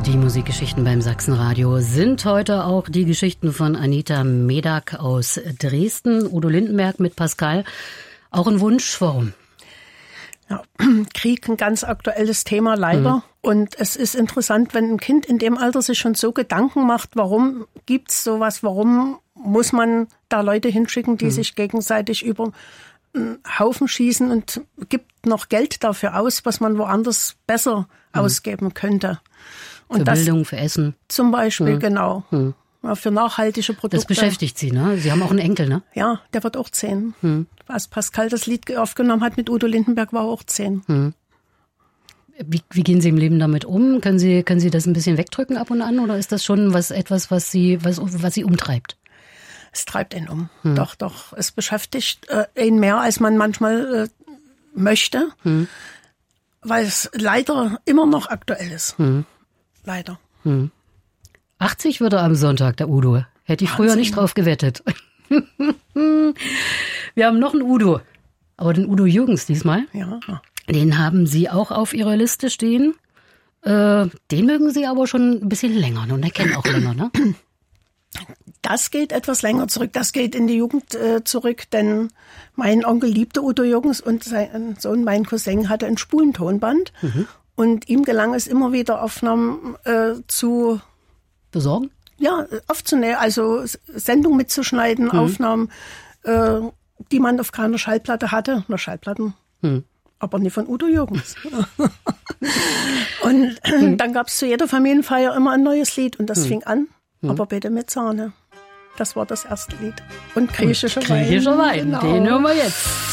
Die Musikgeschichten beim Sachsenradio sind heute auch die Geschichten von Anita Medak aus Dresden, Udo Lindenberg mit Pascal. Auch ein Wunsch, warum? Ja, Krieg, ein ganz aktuelles Thema, leider. Und es ist interessant, wenn ein Kind in dem Alter sich schon so Gedanken macht, warum gibt's sowas, warum muss man da Leute hinschicken, die sich gegenseitig über einen Haufen schießen und gibt noch Geld dafür aus, was man woanders besser ausgeben könnte. Und für Bildung, für Essen. Zum Beispiel, genau. Ja, für nachhaltige Produkte. Das beschäftigt Sie, ne? Sie haben auch einen Enkel, ne? Ja, der wird auch 10. Als Pascal das Lied aufgenommen hat mit Udo Lindenberg, war er auch 10. Wie gehen Sie im Leben damit um? Können Sie das ein bisschen wegdrücken ab und an? Oder ist das schon etwas, was Sie umtreibt? Es treibt ihn um. Doch. Es beschäftigt ihn mehr, als man manchmal möchte. Weil es leider immer noch aktuell ist. Leider. 80 wird er am Sonntag, der Udo. Hätte ich früher nicht drauf gewettet. Wir haben noch einen Udo. Aber den Udo Jürgens diesmal. Ja. Den haben Sie auch auf Ihrer Liste stehen. Den mögen Sie aber schon ein bisschen länger und erkennen auch länger, ne? Das geht etwas länger zurück. Das geht in die Jugend zurück, denn mein Onkel liebte Udo Jürgens und sein Sohn, mein Cousin, hatte ein Spulentonband. Und ihm gelang es immer wieder, Aufnahmen zu besorgen? Ja, aufzunehmen, also Sendung mitzuschneiden, Aufnahmen, die man auf keiner Schallplatte hatte. Nur Schallplatten, aber nicht von Udo Jürgens. Und dann gab es zu jeder Familienfeier immer ein neues Lied und das fing an, aber bitte mit Sahne. Das war das erste Lied. Und griechischer Wein. Griechischer Wein, genau. Den hören wir jetzt.